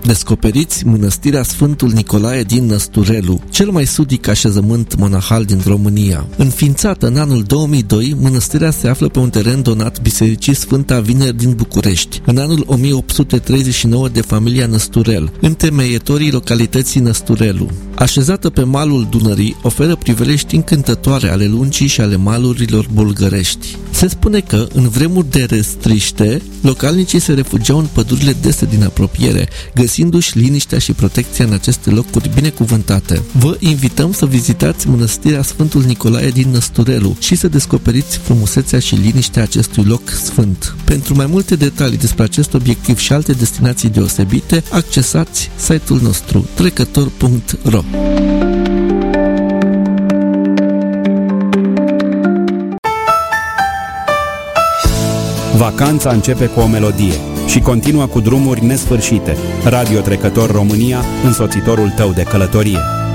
Descoperiți mănăstirea Sfântul Nicolae din Năsturelu, cel mai sudic așezământ monahal din România. Înființată în anul 2002, mănăstirea se află pe un teren donat Bisericii Sfânta Vineri din București, în anul 1839 de familia Năsturel, întemeietorii localității Năsturelu. Așezată pe malul Dunării, oferă priveliști încântătoare ale lungii și ale malurilor bulgărești. Se spune că, în vremuri de restriște, localnicii se refugiau în pădurile dese din apropiere, găsindu-și liniștea și protecția în aceste locuri binecuvântate. Vă invităm să vizitați mănăstirea Sfântul Nicolae din Năsturelu și să descoperiți frumusețea și liniștea acestui loc sfânt. Pentru mai multe detalii despre acest obiectiv și alte destinații deosebite, accesați site-ul nostru trecător.ro. Vacanța începe cu o melodie și continuă cu drumuri nesfârșite. Radio Trecător România, însoțitorul tău de călătorie.